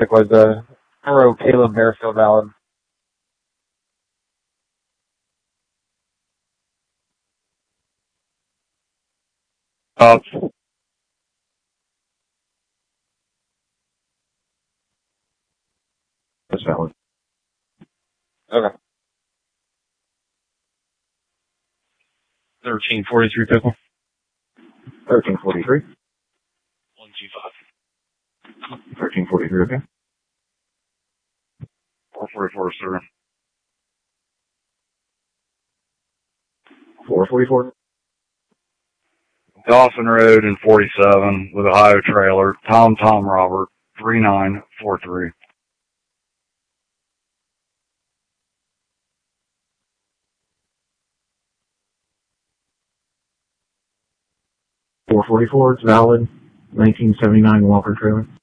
was Monroe Caleb Merrifield valid. That's valid. Okay. 1343 pickle. 1343. 125. 1343, okay. 444, sir. 444. Dawson Road in 47 with Ohio trailer. Tom Robert 3943. 444, it's valid. 1979 Walker trailer.